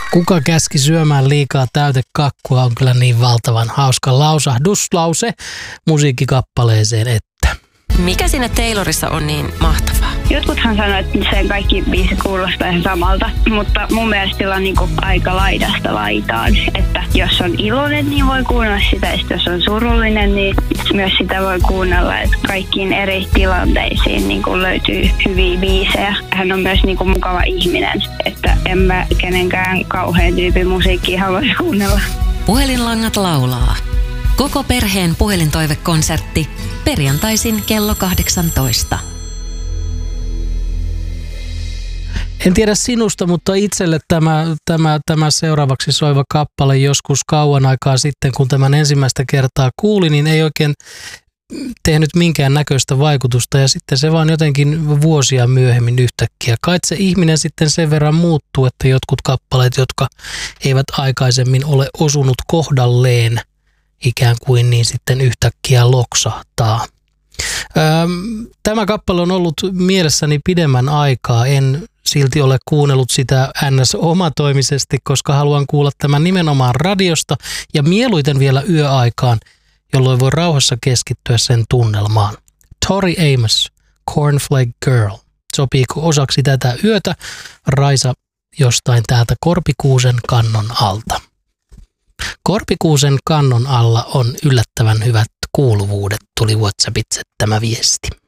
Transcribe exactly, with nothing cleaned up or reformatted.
Kuka käski syömään liikaa täytekakkua on kyllä niin valtavan hauska lausahduslause musiikkikappaleeseen, että. Mikä siinä Taylorissa on niin mahtavaa? Jotkuthan sanoo, että sen kaikki biisit kuulostaa ihan samalta, mutta mun mielestä sillä on niinku aika laidasta laitaan. Että jos on iloinen, niin voi kuunnella sitä, ja jos on surullinen, niin myös sitä voi kuunnella. Että kaikkiin eri tilanteisiin niinku löytyy hyviä biisejä. Hän on myös niinku mukava ihminen, että en mä kenenkään kauhean tyypin musiikkia halua kuunnella. Puhelinlangat laulaa. Koko perheen puhelintoivekonsertti perjantaisin kello kahdeksantoista. En tiedä sinusta, mutta itselle tämä, tämä, tämä seuraavaksi soiva kappale joskus kauan aikaa sitten, kun tämän ensimmäistä kertaa kuulin, niin ei oikein tehnyt minkään näköistä vaikutusta ja sitten se vaan jotenkin vuosia myöhemmin yhtäkkiä. Kai se ihminen sitten sen verran muuttuu, että jotkut kappaleet, jotka eivät aikaisemmin ole osunut kohdalleen, ikään kuin niin sitten yhtäkkiä loksahtaa. Tämä kappale on ollut mielessäni pidemmän aikaa. En silti ole kuunnellut sitä ns. Omatoimisesti, koska haluan kuulla tämän nimenomaan radiosta ja mieluiten vielä yöaikaan, jolloin voi rauhassa keskittyä sen tunnelmaan. Tori Amos, Cornflake Girl. Sopiiko osaksi tätä yötä? Raisa jostain täältä Korpikuusen kannon alta. Korpikuusen kannon alla on yllättävän hyvät kuuluvuudet, tuli WhatsAppitse tämä viesti.